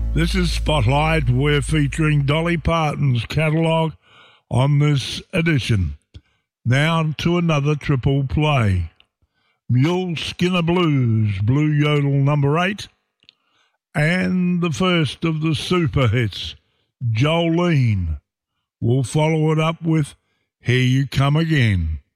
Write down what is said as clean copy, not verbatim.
This is Spotlight. We're featuring Dolly Parton's catalogue on this edition. Now to another triple play. Mule Skinner Blues, Blue Yodel number 8. And the first of the super hits, Jolene. We'll follow it up with Here You Come Again.